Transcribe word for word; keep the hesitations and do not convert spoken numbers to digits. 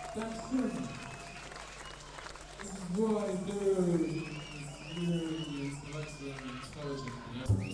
That's good. This is what I do. It's really, it's like the intelligent, you know?